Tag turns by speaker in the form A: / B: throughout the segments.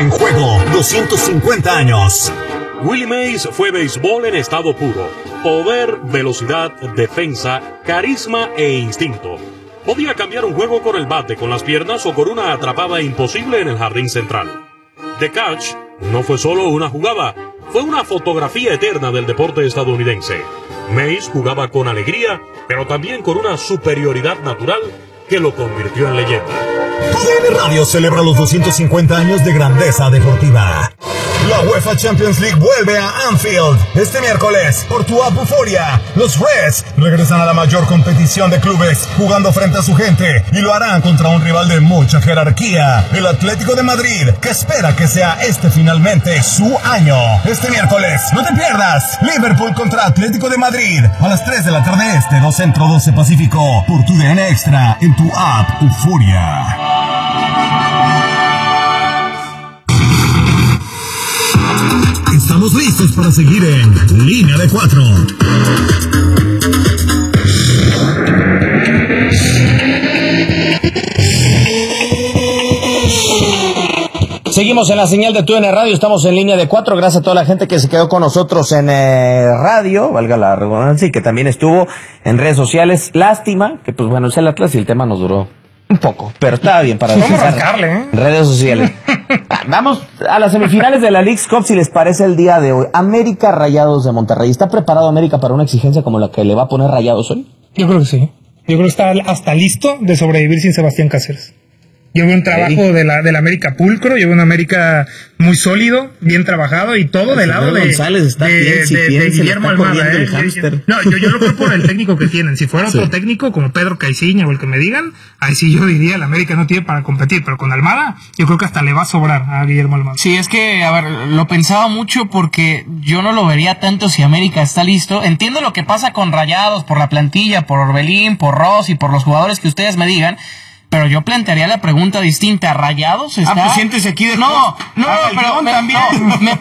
A: En juego, 250 años.
B: Willie Mays fue béisbol en estado puro. Poder, velocidad, defensa, carisma e instinto. Podía cambiar un juego con el bate, con las piernas o con una atrapada imposible en el jardín central. The Catch no fue solo una jugada, fue una fotografía eterna del deporte estadounidense. Mays jugaba con alegría, pero también con una superioridad natural que lo convirtió en leyenda.
A: TUDN Radio celebra los 250 años de grandeza deportiva. La UEFA Champions League vuelve a Anfield este miércoles por tu app Euforia. Los Reds regresan a la mayor competición de clubes, jugando frente a su gente, y lo harán contra un rival de mucha jerarquía, el Atlético de Madrid, que espera que sea finalmente su año. Este miércoles, no te pierdas Liverpool contra Atlético de Madrid a las 3 de la tarde este, 2 Centro, 12 Pacífico, por TUDN Extra en tu app Euforia. Estamos listos para seguir en Línea de 4.
C: Seguimos en la señal de TUDN Radio, estamos en Línea de 4, gracias a toda la gente que se quedó con nosotros en radio, valga la redundancia, y que también estuvo en redes sociales. Lástima que, pues bueno, es el Atlas y el tema nos duró un poco, pero estaba bien para
D: arrancarle,
C: redes sociales. Vamos a las semifinales de la Leagues Cup, si les parece, el día de hoy. América Rayados de Monterrey. ¿Está preparado América para una exigencia como la que le va a poner Rayados hoy?
D: Yo creo que sí. Yo creo que está hasta listo de sobrevivir sin Sebastián Cáceres. Yo veo un trabajo de la América pulcro, yo veo una América muy sólido, bien trabajado y todo del lado de Guillermo Almada. No, yo lo creo por el técnico que tienen. Si fuera otro técnico como Pedro Caiciña o el que me digan, ahí sí yo diría la América no tiene para competir, pero con Almada yo creo que hasta le va a sobrar a Guillermo Almada.
E: Sí, es que, a ver, lo pensaba mucho porque yo no lo vería tanto si América está listo. Entiendo lo que pasa con Rayados, por la plantilla, por Orbelín, por Ross y por los jugadores que ustedes me digan. Pero yo plantearía la pregunta distinta. ¿Rayados está?
C: Pues siéntese aquí de...
E: pero me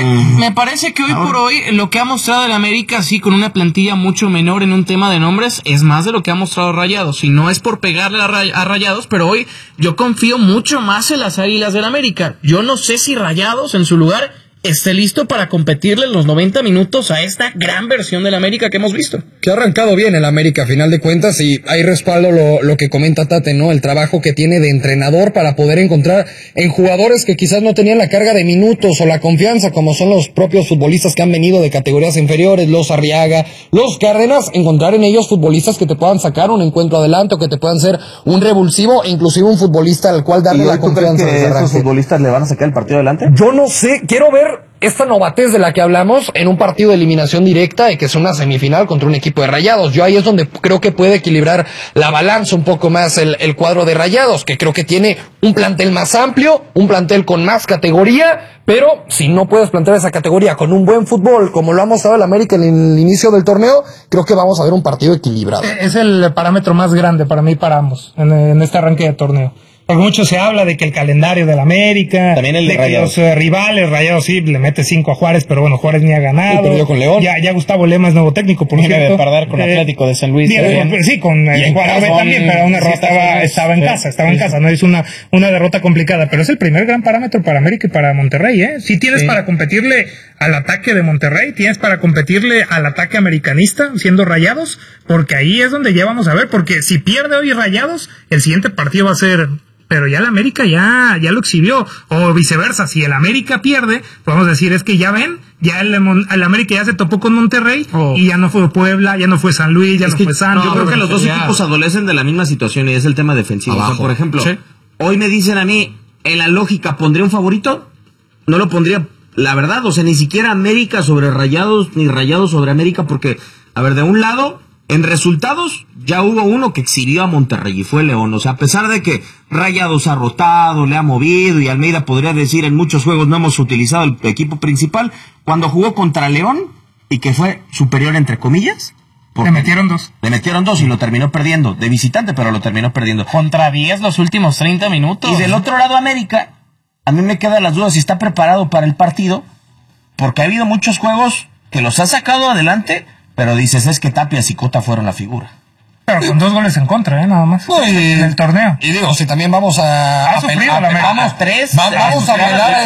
E: parece que hoy por hoy lo que ha mostrado el América, sí, con una plantilla mucho menor en un tema de nombres, es más de lo que ha mostrado Rayados. Y no es por pegarle a Rayados, pero hoy yo confío mucho más en las Águilas del América. Yo no sé si Rayados en su lugar esté listo para competirle los 90 minutos a esta gran versión del América que hemos visto.
F: Que ha arrancado bien el América a final de cuentas, y hay respaldo lo que comenta Tate, ¿no? El trabajo que tiene de entrenador para poder encontrar en jugadores que quizás no tenían la carga de minutos o la confianza, como son los propios futbolistas que han venido de categorías inferiores, los Arriaga, los Cárdenas, encontrar en ellos futbolistas que te puedan sacar un encuentro adelante o que te puedan ser un revulsivo e inclusive un futbolista al cual darle la confianza.
C: ¿Tú crees que esos futbolistas le van a sacar el partido adelante?
F: Yo no sé, quiero ver esta novatez de la que hablamos en un partido de eliminación directa, de que es una semifinal contra un equipo de Rayados. Yo ahí es donde creo que puede equilibrar la balanza un poco más el cuadro de Rayados, que creo que tiene un plantel más amplio, un plantel con más categoría, pero si no puedes plantear esa categoría con un buen fútbol, como lo ha mostrado el América en el inicio del torneo, creo que vamos a ver un partido equilibrado.
D: Es el parámetro más grande para mí y para ambos en este arranque de torneo. Porque mucho se habla de que el calendario del América,
C: también el de
D: Rayados, que los rivales, Rayados sí le mete 5 a Juárez, pero bueno, Juárez ni ha ganado.
F: Y perdió con León.
D: Ya Gustavo Lema es nuevo técnico, por cierto.
E: Debe perder con Atlético de San Luis.
D: Sí, con Guadalajara también, pero aún así estaba en casa, no es una derrota complicada, pero es el primer gran parámetro para América y para Monterrey, ¿eh? Si tienes para competirle al ataque de Monterrey, tienes para competirle al ataque americanista, siendo Rayados, porque ahí es donde ya vamos a ver, porque si pierde hoy Rayados, el siguiente partido va a ser... Pero ya el América ya lo exhibió, o viceversa, si el América pierde, podemos decir, es que ya ven, ya el América ya se topó con Monterrey, y ya no fue Puebla, ya no fue San Luis, ya no fue Santos.
C: Yo creo que los dos equipos adolecen de la misma situación, y es el tema defensivo. O sea, por ejemplo, hoy me dicen a mí, en la lógica, ¿pondría un favorito? No lo pondría, la verdad, o sea, ni siquiera América sobre Rayados, ni Rayados sobre América, porque, a ver, de un lado... En resultados, ya hubo uno que exhibió a Monterrey y fue León. O sea, a pesar de que Rayados ha rotado, le ha movido y Almeida podría decir en muchos juegos no hemos utilizado el equipo principal, cuando jugó contra León y que fue superior entre comillas.
D: Le metieron 2.
C: Le metieron 2 y lo terminó perdiendo. De visitante, pero lo terminó perdiendo.
E: Contra 10 los últimos 30 minutos.
C: Y del otro lado, América, a mí me quedan las dudas si está preparado para el partido, porque ha habido muchos juegos que los ha sacado adelante, pero dices, es que Tapias y Cota fueron la figura.
D: Pero con 2 goles en contra, nada más. En el torneo.
F: Y digo, si también vamos a
D: sufrido,
F: vamos a velar